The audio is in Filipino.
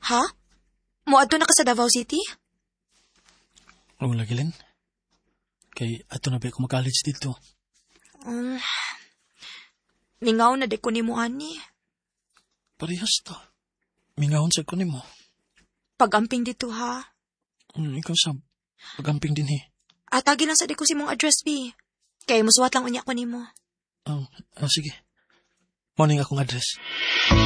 Ha? Muadto na ka sa Davao City? Oo lagi, Len. Kay ato na ba ako mag-college dito? Mingaw na de ko ni mo, ani. Parehas ta. Mingahon sa kunin mo. Pag-amping dito, ha? Ikaw sa pagamping din Atagi lang sa di ko si mong address, B. Kay musuwat lang unya ko ni mo. Sige. Morning akong address.